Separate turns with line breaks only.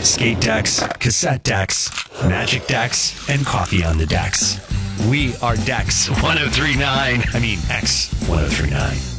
skate decks, cassette decks, magic decks, and coffee on the decks. We are Dex 1039. I mean, X 1039.